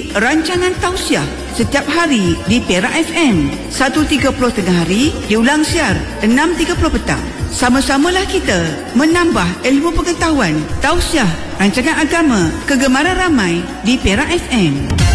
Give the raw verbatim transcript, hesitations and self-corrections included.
rancangan tausiah setiap hari di Perak F M. satu tiga puluh tengah hari, diulang siar enam tiga puluh petang. Sama-samalah kita menambah ilmu pengetahuan. Tausiah, rancangan agama kegemaran ramai di Perak F M.